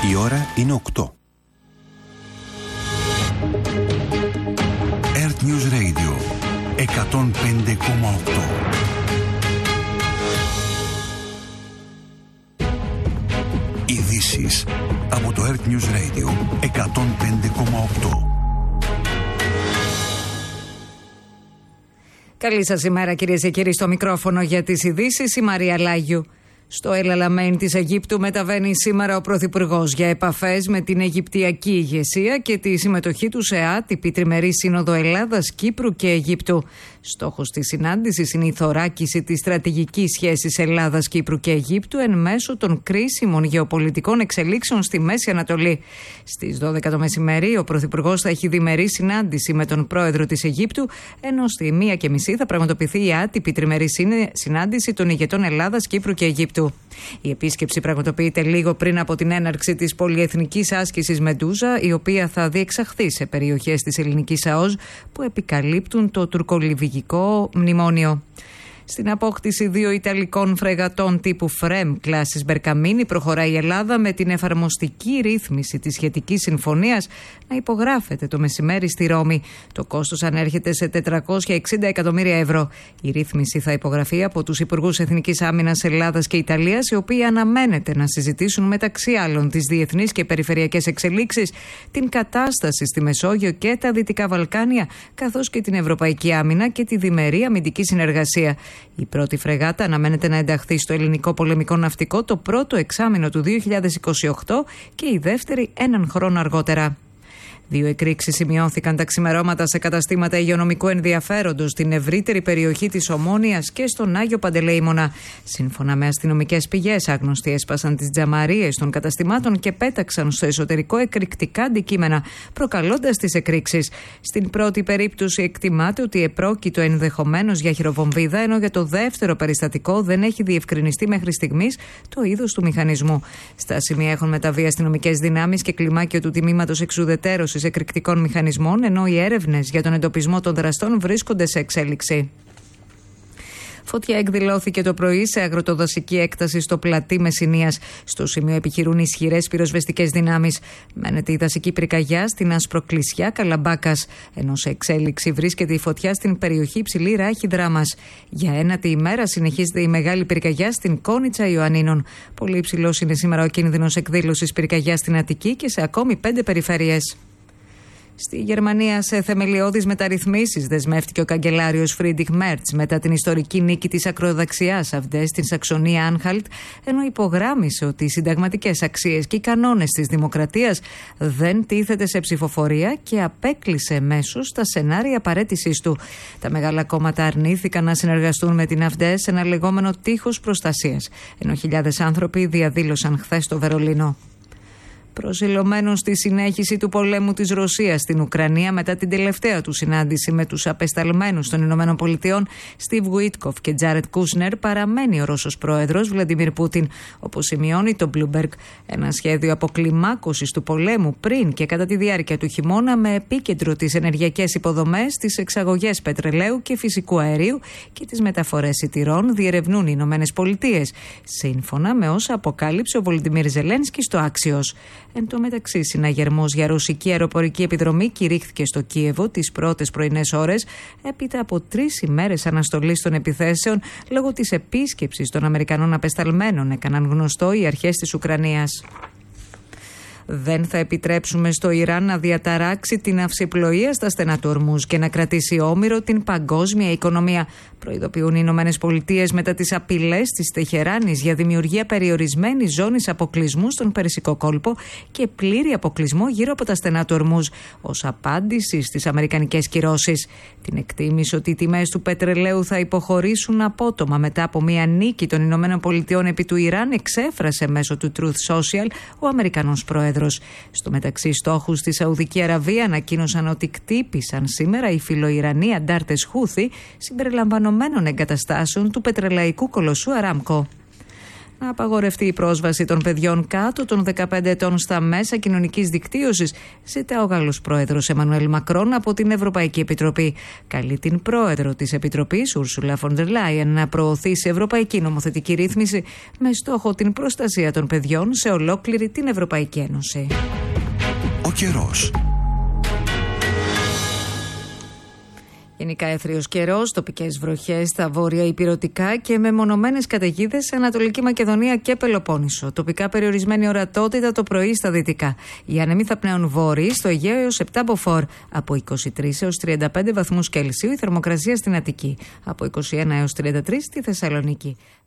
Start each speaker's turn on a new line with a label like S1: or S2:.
S1: Η ώρα είναι 8. Earth News Radio 105,8. Ειδήσεις από το Earth News Radio 105,8.
S2: Καλή σας ημέρα, κυρίες και κύριοι, στο μικρόφωνο για τις ειδήσεις η Μαρία Λάγιου. Στο El Alamein της Αιγύπτου μεταβαίνει σήμερα ο Πρωθυπουργός για επαφές με την Αιγυπτιακή ηγεσία και τη συμμετοχή του σε άτυπη τριμερή σύνοδο Ελλάδας, Κύπρου και Αιγύπτου. Στόχος της συνάντησης είναι η θωράκιση της στρατηγικής σχέσης Ελλάδας, Κύπρου και Αιγύπτου εν μέσω των κρίσιμων γεωπολιτικών εξελίξεων στη Μέση Ανατολή. Στις 12 το μεσημέρι ο Πρωθυπουργός θα έχει διμερή συνάντηση με τον πρόεδρο της Αιγύπτου, ενώ στη 1:30 θα πραγματοποιηθεί η άτυπη τριμερή συνάντηση των ηγετών Ελλάδας, Κύπρου και Αιγύπτου. Η επίσκεψη πραγματοποιείται λίγο πριν από την έναρξη της πολυεθνικής άσκησης Μεντούζα, η οποία θα διεξαχθεί σε περιοχές της ελληνικής ΑΟΣ που επικαλύπτουν το τουρκολιβυγικό μνημόνιο. Στην απόκτηση 2 Ιταλικών φρεγατών τύπου FREMM κλάσης Μπερκαμίνη προχωράει η Ελλάδα με την εφαρμοστική ρύθμιση της σχετικής συμφωνίας να υπογράφεται το μεσημέρι στη Ρώμη. Το κόστος ανέρχεται σε 460 εκατομμύρια ευρώ. Η ρύθμιση θα υπογραφεί από τους Υπουργούς Εθνικής Άμυνας Ελλάδας και Ιταλίας, οι οποίοι αναμένεται να συζητήσουν μεταξύ άλλων τις διεθνείς και περιφερειακές εξελίξεις, την κατάσταση στη Μεσόγειο και τα Δυτικά Βαλκάνια, καθώς και την Ευρωπαϊκή Άμυνα και τη διμερή αμυντική συνεργασία. Η πρώτη φρεγάτα αναμένεται να ενταχθεί στο ελληνικό πολεμικό ναυτικό το πρώτο εξάμηνο του 2028 και η δεύτερη έναν χρόνο αργότερα. 2 εκρήξεις σημειώθηκαν τα ξημερώματα σε καταστήματα υγειονομικού ενδιαφέροντος στην ευρύτερη περιοχή της Ομόνοιας και στον Άγιο Παντελεήμονα. Σύμφωνα με αστυνομικές πηγές, άγνωστοι έσπασαν τις τζαμαρίες των καταστημάτων και πέταξαν στο εσωτερικό εκρηκτικά αντικείμενα, προκαλώντας τις εκρήξεις. Στην πρώτη περίπτωση εκτιμάται ότι επρόκειτο ενδεχομένως για χειροβομβίδα, ενώ για το δεύτερο περιστατικό δεν έχει διευκρινιστεί μέχρι στιγμής το είδος του μηχανισμού. Στα σημεία έχουν μεταβεί αστυνομικές δυνάμεις και κλιμάκιο του τμήματος εξουδετέρωσης εκρηκτικών μηχανισμών, ενώ οι έρευνες για τον εντοπισμό των δραστών βρίσκονται σε εξέλιξη. Φωτιά εκδηλώθηκε το πρωί σε αγροτοδασική έκταση στο πλατή Μεσσηνίας. Στο σημείο επιχειρούν ισχυρές πυροσβεστικές δυνάμεις. Μένεται η δασική πυρκαγιά στην Ασπροκλησιά Καλαμπάκας, ενώ σε εξέλιξη βρίσκεται η φωτιά στην περιοχή Υψηλή Ράχη Δράμας. Για ένατη ημέρα συνεχίζεται η μεγάλη πυρκαγιά στην Κόνιτσα Ιωαννίνων. Πολύ υψηλός είναι σήμερα ο κίνδυνος εκδήλωσης πυρκαγιάς στην Αττική και σε ακόμη 5 περιφέρειες. Στη Γερμανία, σε θεμελιώδεις μεταρρυθμίσεις δεσμεύτηκε ο καγκελάριος Φρίντριχ Μέρτς μετά την ιστορική νίκη της ακροδεξιάς AfD στην Σαξονία Άνχαλτ, ενώ υπογράμμισε ότι οι συνταγματικές αξίες και οι κανόνες της δημοκρατίας δεν τίθεται σε ψηφοφορία και απέκλεισε εμέσως τα σενάρια παραίτησής του. Τα μεγάλα κόμματα αρνήθηκαν να συνεργαστούν με την AfD σε ένα λεγόμενο τείχος προστασίας, ενώ χιλιάδες άνθρωποι διαδήλωσαν χθες στο Βερολίνο. Προσιλωμένος στη συνέχιση του πολέμου της Ρωσίας στην Ουκρανία μετά την τελευταία του συνάντηση με τους απεσταλμένους των Ηνωμένων Πολιτειών, Στιβ Γουίτκοφ και Τζάρετ Κούσνερ, παραμένει ο Ρώσος πρόεδρος Βλαντιμίρ Πούτιν. Όπως σημειώνει το Bloomberg, ένα σχέδιο αποκλιμάκωσης του πολέμου πριν και κατά τη διάρκεια του χειμώνα, με επίκεντρο τις ενεργειακές υποδομές, τις εξαγωγές πετρελαίου και φυσικού αερίου και τις μεταφορές σιτηρών, διερευνούν οι Ηνωμένες Πολιτείες, σύμφωνα με όσα αποκάλυψε ο Βολοντιμίρ Ζελένσκι στο Άξιος. Εν τω μεταξύ, συναγερμός για ρωσική αεροπορική επιδρομή κηρύχθηκε στο Κίεβο τις πρώτες πρωινές ώρες, έπειτα από 3 ημέρες αναστολής των επιθέσεων λόγω της επίσκεψης των Αμερικανών απεσταλμένων, έκαναν γνωστό οι αρχές της Ουκρανίας. Δεν θα επιτρέψουμε στο Ιράν να διαταράξει την αυσιπλοεία στα στενά του Ορμούζ και να κρατήσει όμηρο την παγκόσμια οικονομία, προειδοποιούν οι Ηνωμένες Πολιτείες μετά τις απειλές της Τεχεράνης για δημιουργία περιορισμένης ζώνης αποκλεισμού στον Περσικό κόλπο και πλήρη αποκλεισμό γύρω από τα στενά του Ορμούζ, ως απάντηση στις αμερικανικές κυρώσεις. Την εκτίμηση ότι οι τιμές του πετρελαίου θα υποχωρήσουν απότομα μετά από μια νίκη των Ηνωμένων Πολιτειών επί του Ιράν εξέφρασε μέσω του Truth Social ο Αμερικανός πρόεδρος. Στο μεταξύ, στόχους στη Σαουδική Αραβία ανακοίνωσαν ότι κτύπησαν σήμερα οι φιλοϊρανοί αντάρτες Χούθη συμπεριλαμβανομένων εγκαταστάσεων του πετρελαϊκού κολοσσού Αράμκο. να απαγορευτεί η πρόσβαση των παιδιών κάτω των 15 ετών στα μέσα κοινωνικής δικτύωσης, ζητά ο Γάλλος πρόεδρος Εμμανουέλ Μακρόν από την Ευρωπαϊκή Επιτροπή. Καλεί την πρόεδρο της Επιτροπής, Ούρσουλα φον ντερ Λάιεν, να προωθήσει ευρωπαϊκή νομοθετική ρύθμιση με στόχο την προστασία των παιδιών σε ολόκληρη την Ευρωπαϊκή Ένωση.
S1: Ο καιρός.
S2: Γενικά έθριος καιρός, τοπικές βροχές στα βόρεια ηπειρωτικά και μεμονωμένες καταιγίδες σε Ανατολική Μακεδονία και Πελοπόννησο. Τοπικά περιορισμένη ορατότητα το πρωί στα δυτικά. Οι άνεμοι θα πνέουν βόρειοι στο Αιγαίο έως 7 μποφόρ. Από 23 έως 35 βαθμούς Κελσίου η θερμοκρασία στην Αττική. Από 21 έως 33 στη Θεσσαλονίκη.